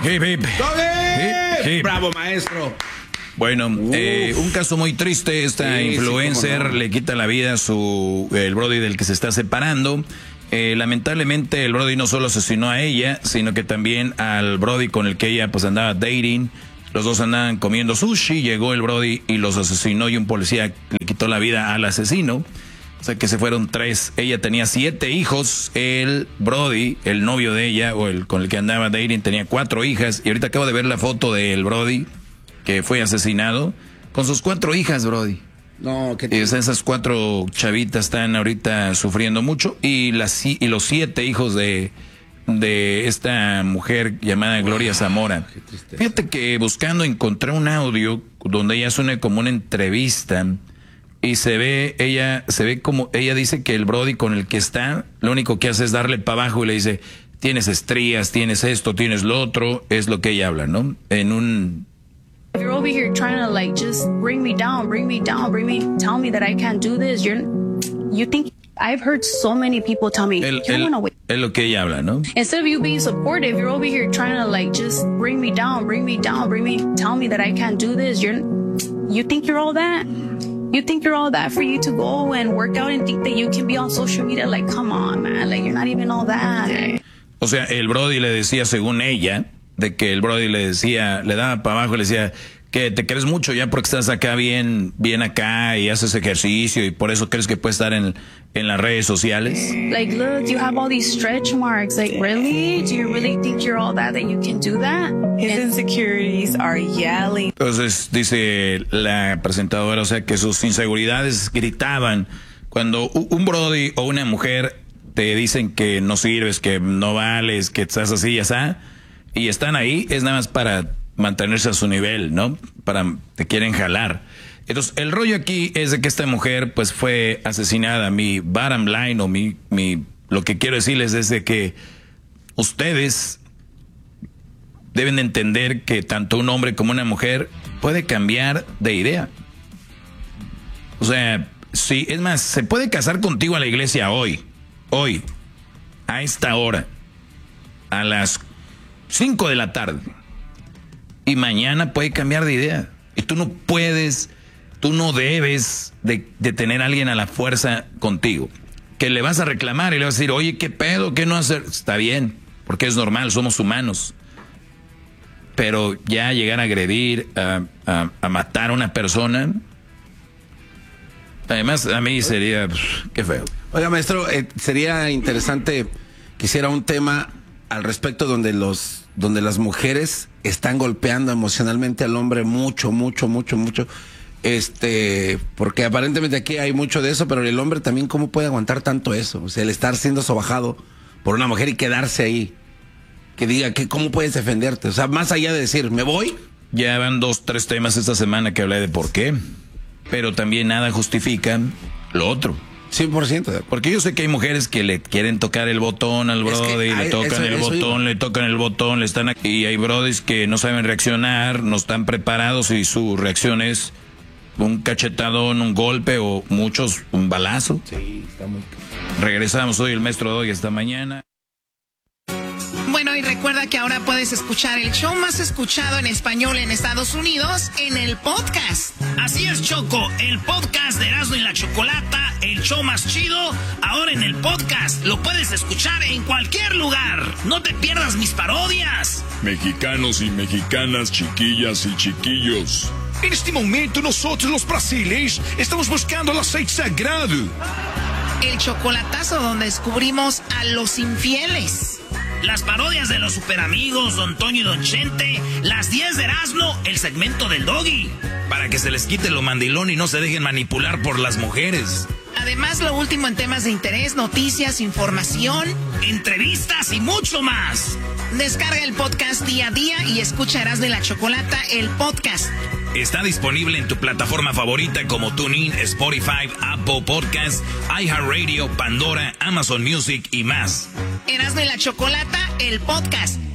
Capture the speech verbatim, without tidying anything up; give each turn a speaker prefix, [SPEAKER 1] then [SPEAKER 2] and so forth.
[SPEAKER 1] Hip, hip. Hip, hip.
[SPEAKER 2] Bravo, maestro.
[SPEAKER 1] Bueno, eh, un caso muy triste. Esta sí, influencer sí, no. le quita la vida a su el brody del que se está separando. Eh, lamentablemente el brody no solo asesinó a ella, sino que también al brody con el que ella pues andaba dating. Los dos andaban comiendo sushi, llegó el brody y los asesinó, y un policía le quitó la vida al asesino. O sea que se fueron tres. Ella tenía siete hijos. El brody, el novio de ella, o el con el que andaba dating, tenía cuatro hijas. Y ahorita acabo de ver la foto del brody que fue asesinado con sus cuatro hijas, brody.
[SPEAKER 2] No, ¿qué
[SPEAKER 1] te... Esas cuatro chavitas están ahorita sufriendo mucho. Y, las, y los siete hijos de, de esta mujer llamada Gloria Zamora. Fíjate que buscando encontré un audio donde ella suena como una entrevista. Y se ve, ella, se ve como, ella dice que el brody con el que está, lo único que hace es darle para abajo y le dice, tienes estrías, tienes esto, tienes lo otro, es lo que ella habla, ¿no? En un...
[SPEAKER 3] You're over here trying to like just bring me down, bring me down, bring me, tell me that I can't do this. You're, you think, I've heard so many people tell me,
[SPEAKER 1] el,
[SPEAKER 3] you
[SPEAKER 1] el,
[SPEAKER 3] wanna wait.
[SPEAKER 1] Es lo que ella habla, ¿no?
[SPEAKER 3] Instead of you being supportive, you're over here trying to like just bring me down, bring me down, bring me, tell me that I can't do this. You're, you think you're all that? You think you're all that for you to go and work out and think that you can be on social media? Like, come on, man. Like, you're not even all that.
[SPEAKER 1] O sea, el brody le decía, según ella, de que el brody le decía, le daba para abajo y le decía que te crees mucho ya porque estás acá bien, bien acá y haces ejercicio y por eso crees que puedes estar en, en las redes sociales.
[SPEAKER 3] Like, look, you have all these stretch marks. Like, really? Do you really think you're all that, that you can do that?
[SPEAKER 4] His insecurities are yelling.
[SPEAKER 1] Entonces, dice la presentadora, o sea, que sus inseguridades gritaban. Cuando un brody o una mujer te dicen que no sirves, que no vales, que estás así y así, y están ahí, es nada más para mantenerse a su nivel, ¿no? Para, te quieren jalar. Entonces, el rollo aquí es de que esta mujer, pues, fue asesinada. Mi bottom line, o mi, mi, lo que quiero decirles es de que ustedes deben de entender que tanto un hombre como una mujer puede cambiar de idea. O sea, sí, es más, se puede casar contigo a la iglesia hoy, hoy, a esta hora, a las cinco de la tarde. Y mañana puede cambiar de idea. Y tú no puedes, tú no debes de, de tener a alguien a la fuerza contigo. Que le vas a reclamar y le vas a decir, oye, ¿qué pedo? ¿Qué no hacer? Está bien, porque es normal, somos humanos. Pero ya llegar a agredir, a, a, a matar a una persona, además a mí sería, pues, qué feo.
[SPEAKER 2] Oiga, maestro, eh, sería interesante que hiciera un tema al respecto donde los donde las mujeres están golpeando emocionalmente al hombre mucho, mucho, mucho, mucho. Este, porque aparentemente aquí hay mucho de eso, pero el hombre también, ¿cómo puede aguantar tanto eso? O sea, el estar siendo sobajado por una mujer y quedarse ahí. Que diga, que ¿cómo puedes defenderte? O sea, más allá de decir, ¿me voy?
[SPEAKER 1] Ya van dos, tres temas esta semana que hablé de por qué. Pero también nada justifica lo otro.
[SPEAKER 2] cien por ciento.
[SPEAKER 1] Porque yo sé que hay mujeres que le quieren tocar el botón al brody, le tocan el botón, le tocan el botón, le están aquí. Y hay brodis que no saben reaccionar, no están preparados y su reacción es un cachetadón, un golpe o muchos, un balazo.
[SPEAKER 2] Sí, está muy...
[SPEAKER 1] Regresamos hoy el maestro Doggy esta mañana.
[SPEAKER 5] Bueno, y recuerda que ahora puedes escuchar el show más escuchado en español en Estados Unidos en el podcast.
[SPEAKER 6] Así es, Choco, el podcast de Erasmo y la Chocolata, el show más chido, ahora en el podcast. Lo puedes escuchar en cualquier lugar. No te pierdas mis parodias.
[SPEAKER 7] Mexicanos y mexicanas, chiquillas y chiquillos.
[SPEAKER 8] En este momento nosotros los brasileños estamos buscando el aceite sagrado.
[SPEAKER 5] El chocolatazo donde descubrimos a los infieles.
[SPEAKER 6] Las parodias de los superamigos, Don Toño y Don Chente, las diez de Erasmo, el segmento del Doggy.
[SPEAKER 1] Para que se les quite lo mandilón y no se dejen manipular por las mujeres.
[SPEAKER 5] Además, lo último en temas de interés, noticias, información,
[SPEAKER 6] entrevistas y mucho más.
[SPEAKER 5] Descarga el podcast día a día y escucha Erasmo y la Chocolata, el podcast.
[SPEAKER 1] Está disponible en tu plataforma favorita como TuneIn, Spotify, Apple Podcasts, iHeartRadio, Pandora, Amazon Music y más.
[SPEAKER 5] Erasmo y la Chocolata, el podcast.